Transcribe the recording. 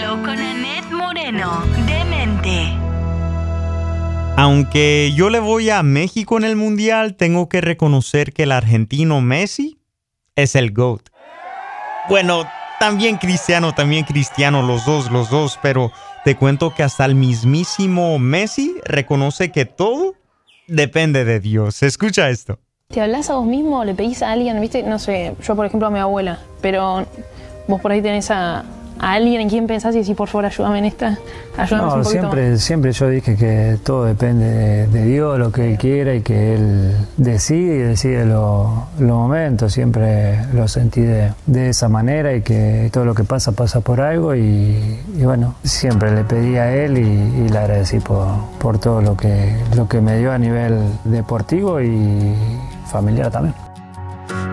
Diario con Annette Moreno, Demente. Aunque yo le voy a México en el Mundial, tengo que reconocer que el argentino Messi es el GOAT. Bueno, también Cristiano, los dos, pero te cuento que hasta el mismísimo Messi reconoce que todo depende de Dios. Escucha esto. ¿Te hablas a vos mismo? ¿Le pedís a alguien? ¿Viste? No sé, yo por ejemplo a mi abuela, pero vos por ahí tenés a alguien en quien pensás y decís, por favor, ayúdame en esta, ayúdame un poquito siempre yo dije que todo depende de Dios, lo que Él quiera y que Él decide los momentos. Siempre lo sentí de esa manera y que todo lo que pasa por algo y bueno, siempre le pedí a Él y le agradecí por todo lo que me dio a nivel deportivo y familiar también.